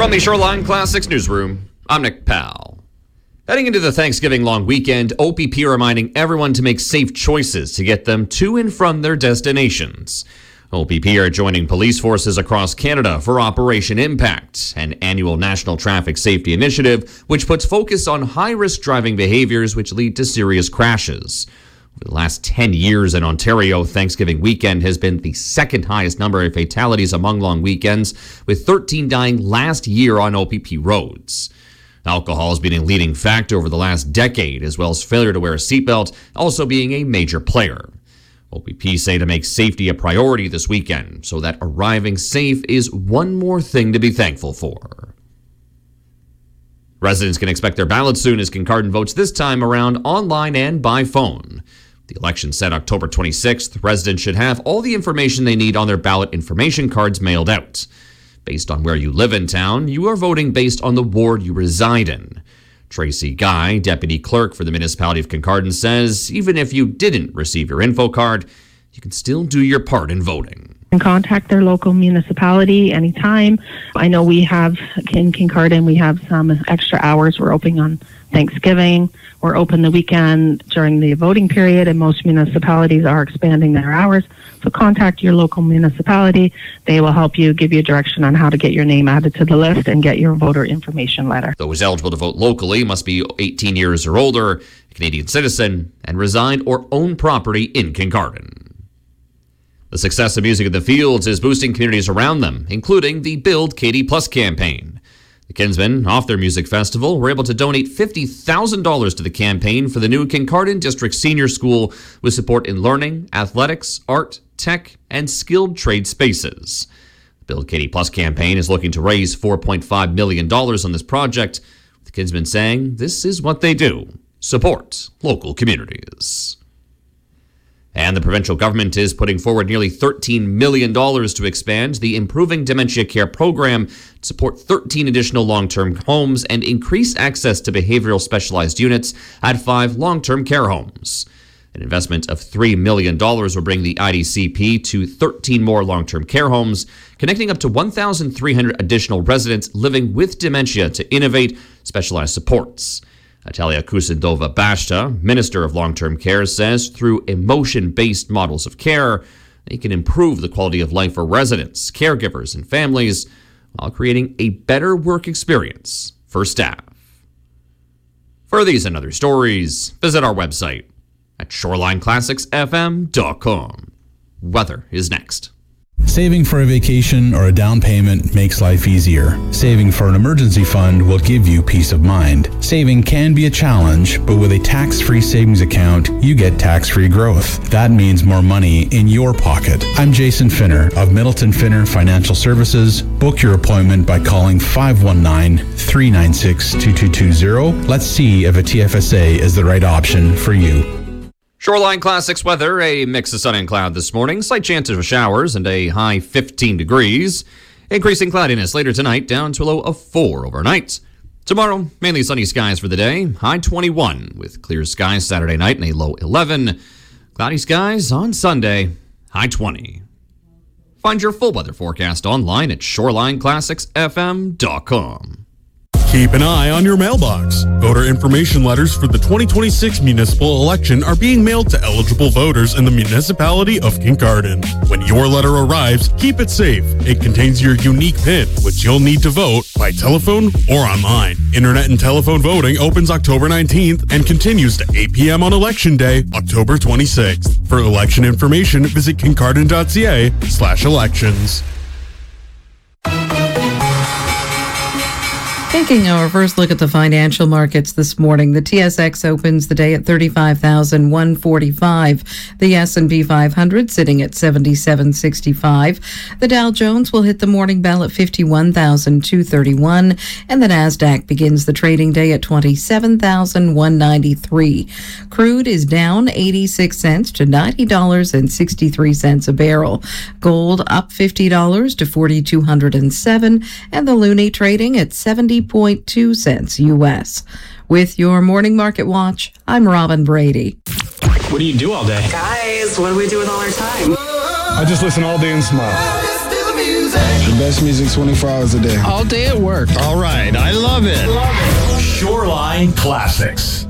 From the Shoreline Classics newsroom, I'm Nick Powell. Heading into the Thanksgiving long weekend, OPP reminding everyone to make safe choices to get them to and from their destinations. OPP are joining police forces across Canada for Operation Impact, an annual national traffic safety initiative which puts focus on high-risk driving behaviors which lead to serious crashes. Over the last 10 years in Ontario, Thanksgiving weekend has been the second highest number of fatalities among long weekends, with 13 dying last year on OPP roads. Alcohol has been a leading factor over the last decade, as well as failure to wear a seatbelt also being a major player. OPP say to make safety a priority this weekend, so that arriving safe is one more thing to be thankful for. Residents can expect their ballots soon as Kincardine votes this time around online and by phone. The election set October 26th. Residents should have all the information they need on their ballot information cards mailed out. Based on where you live in town, you are voting based on the ward you reside in. Tracy Guy, deputy clerk for the municipality of Kincardine, says even if you didn't receive your info card, you can still do your part in voting. And contact their local municipality anytime. I know we have in Kincardine, we have some extra hours. We're open on Thanksgiving. We're open the weekend during the voting period, and most municipalities are expanding their hours. So contact your local municipality. They will help you, give you direction on how to get your name added to the list and get your voter information letter. Those eligible to vote locally must be 18 years or older, a Canadian citizen, and reside or own property in Kincardine. The success of Music in the Fields is boosting communities around them, including the Build Katie Plus campaign. The Kinsmen, off their music festival, were able to donate $50,000 to the campaign for the new Kincardine District Senior School with support in learning, athletics, art, tech, and skilled trade spaces. The Build Katie Plus campaign is looking to raise $4.5 million on this project, with the Kinsmen saying this is what they do: support local communities. And the provincial government is putting forward nearly $13 million to expand the Improving Dementia Care program to support 13 additional long-term homes and increase access to behavioral specialized units at 5 long-term care homes. An investment of $3 million will bring the IDCP to 13 more long-term care homes, connecting up to 1,300 additional residents living with dementia to innovate specialized supports. Natalia Kusendova-Bashta, Minister of Long-Term Care, says through emotion-based models of care, they can improve the quality of life for residents, caregivers, and families while creating a better work experience for staff. For these and other stories, visit our website at shorelineclassicsfm.com. Weather is next. Saving for a vacation or a down payment makes life easier. Saving for an emergency fund will give you peace of mind. Saving can be a challenge, but with a tax-free savings account, you get tax-free growth. That means more money in your pocket. I'm Jason Finner of Middleton Finner Financial Services. Book your appointment by calling 519-396-2220. Let's see if a TFSA is the right option for you. Shoreline Classics weather, a mix of sun and cloud this morning, slight chance of showers and a high 15 degrees. Increasing cloudiness later tonight, down to a low of 4 overnight. Tomorrow, mainly sunny skies for the day, high 21 with clear skies Saturday night and a low 11. Cloudy skies on Sunday, high 20. Find your full weather forecast online at shorelineclassicsfm.com. Keep an eye on your mailbox. Voter information letters for the 2026 municipal election are being mailed to eligible voters in the municipality of Kincardine. When your letter arrives, keep it safe. It contains your unique PIN, which you'll need to vote by telephone or online. Internet and telephone voting opens October 19th and continues to 8 p.m. on Election Day, October 26th. For election information, visit kincardine.ca/elections. Taking our first look at the financial markets this morning, the TSX opens the day at 35,145. The S&P 500 sitting at 7765. The Dow Jones will hit the morning bell at 51,231, and the Nasdaq begins the trading day at 27,193. Crude is down 86 cents to $90.63 a barrel. Gold up $50 to $4,207, and the loonie trading at 70.2 cents U.S. With your Morning Market Watch, I'm Robin Brady. What do you do all day? Guys, what do we do with all our time? I just listen all day and smile. The best music 24 hours a day. All day at work. All right, I love it. Shoreline Classics.